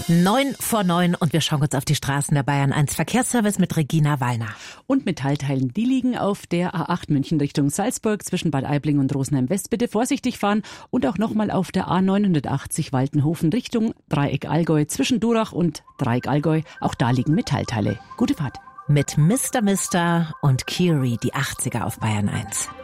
9:09 und wir schauen kurz auf die Straßen der Bayern 1 Verkehrsservice mit Regina Wallner. Und Metallteilen, die liegen auf der A8 München Richtung Salzburg zwischen Bad Aibling und Rosenheim West. Bitte vorsichtig fahren und auch nochmal auf der A980 Waltenhofen Richtung Dreieck Allgäu zwischen Durach und Dreieck Allgäu. Auch da liegen Metallteile. Gute Fahrt. Mit Mr. und Kiri, die 80er auf Bayern 1.